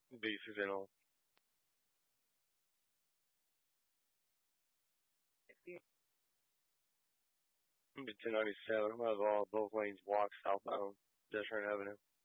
B-51. B-297. I might as well have both lanes blocked southbound. Deshern Avenue.